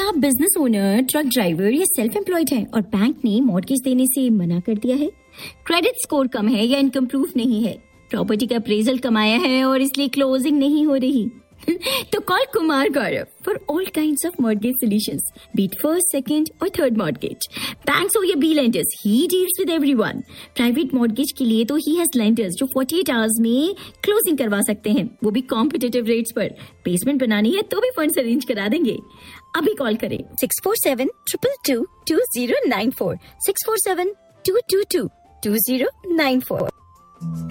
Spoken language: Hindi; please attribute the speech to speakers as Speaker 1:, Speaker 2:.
Speaker 1: आप बिजनेस ओनर, ट्रक ड्राइवर या सेल्फ एम्प्लॉयड हैं और बैंक ने मॉर्गेज देने से मना कर दिया है, क्रेडिट स्कोर कम है या इनकम प्रूफ नहीं है, प्रॉपर्टी का अप्रेजल कम आया है और इसलिए क्लोजिंग नहीं हो रही, तो call Kumar Gaurav for all kinds of mortgage solutions, B it first, second और थर्ड मॉर्गेज। बैंक्स हो या B lenders, he deals with everyone. Private mortgage के लिए तो ही हैज लेंडर्स जो 48 आवर्स में क्लोजिंग करवा सकते हैं, वो भी कॉम्पिटिटिव रेट्स पर। बेसमेंट बनानी है तो भी फंड्स अरेंज करा देंगे। अभी कॉल करें 647-222-2094, 647-222-2094।